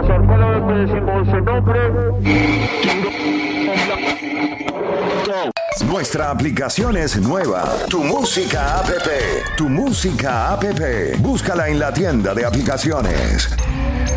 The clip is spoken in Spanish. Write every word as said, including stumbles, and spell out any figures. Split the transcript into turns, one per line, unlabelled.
Desafortunadamente decimos el nombre.
Nuestra aplicación es nueva. Tu Música App. Tu Música App. Búscala en la tienda de aplicaciones.